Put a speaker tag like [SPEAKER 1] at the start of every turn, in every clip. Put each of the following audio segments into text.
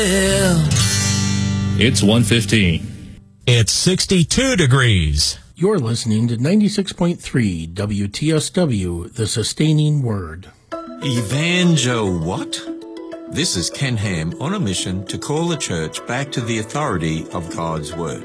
[SPEAKER 1] It's 1:15.
[SPEAKER 2] It's 62 degrees.
[SPEAKER 3] You're listening to 96.3 WTSW, The Sustaining Word.
[SPEAKER 4] What? This is Ken Ham on a mission to call the church back to the authority of God's Word.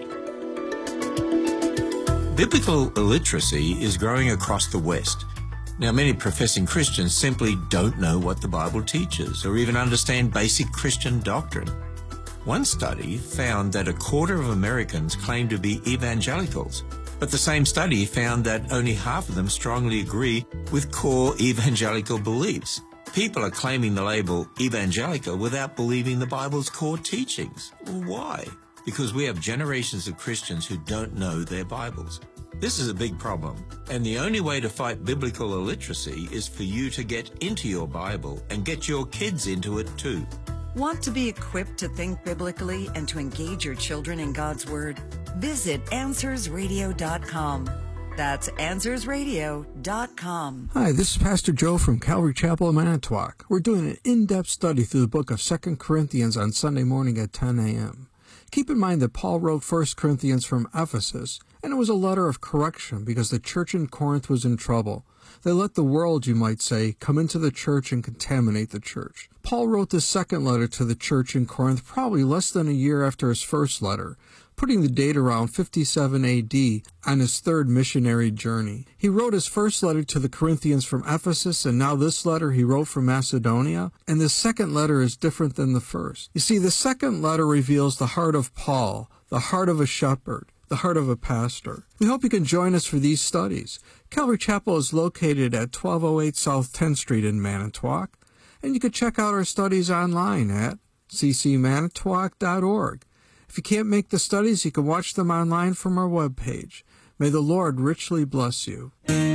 [SPEAKER 4] Biblical illiteracy is growing across the West. Now, many professing Christians simply don't know what the Bible teaches or even understand basic Christian doctrine. One study found that a quarter of Americans claim to be evangelicals, but the same study found that only half of them strongly agree with core evangelical beliefs. People are claiming the label evangelical without believing the Bible's core teachings. Why? Because we have generations of Christians who don't know their Bibles. This is a big problem, and the only way to fight biblical illiteracy is for you to get into your Bible and get your kids into it too.
[SPEAKER 5] Want to be equipped to think biblically and to engage your children in God's Word? Visit AnswersRadio.com. That's AnswersRadio.com.
[SPEAKER 6] Hi, this is Pastor Joe from Calvary Chapel in Manitowoc. We're doing an in-depth study through the book of 2 Corinthians on Sunday morning at 10 a.m. Keep in mind that Paul wrote 1 Corinthians from Ephesus, and it was a letter of correction because the church in Corinth was in trouble. They let the world, you might say, come into the church and contaminate the church. Paul wrote this second letter to the church in Corinth probably less than a year after his first letter, putting the date around 57 A.D. on his third missionary journey. He wrote his first letter to the Corinthians from Ephesus, and now this letter he wrote from Macedonia, and this second letter is different than the first. You see, the second letter reveals the heart of Paul, the heart of a shepherd, the heart of a pastor. We hope you can join us for these studies. Calvary Chapel is located at 1208 South 10th Street in Manitowoc, and you can check out our studies online at ccmanitowoc.org. If you can't make the studies, you can watch them online from our webpage. May the Lord richly bless you.